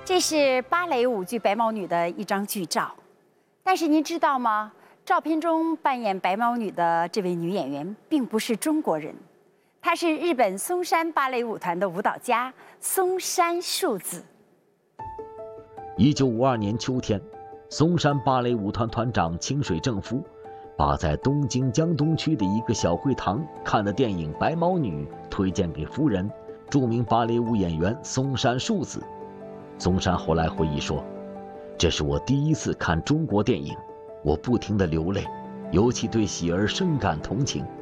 这是芭蕾舞剧《白毛女》的一张剧照，但是您知道吗？照片中扮演白毛女的这位女演员并不是中国人，她是日本松山芭蕾舞团的舞蹈家松山树子。 1952年秋天，松山芭蕾舞团团长清水正夫把在东京江东区的一个小会堂看的电影《白毛女》推荐给夫人，著名芭蕾舞演员松山树子。松山后来回忆说，这是我第一次看中国电影，我不停地流泪，尤其对喜儿深感同情。